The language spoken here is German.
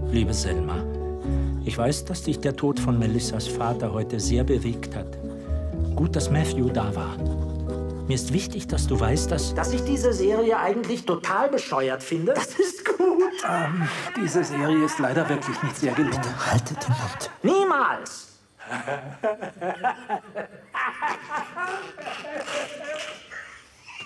Liebe Selma, ich weiß, dass dich der Tod von Melissas Vater heute sehr bewegt hat. Gut, dass Matthew da war. Mir ist wichtig, dass du weißt, dass ich diese Serie eigentlich total bescheuert finde. Das ist gut. Diese Serie ist leider wirklich nicht sehr gelungen. Bitte haltet den Mund. Niemals!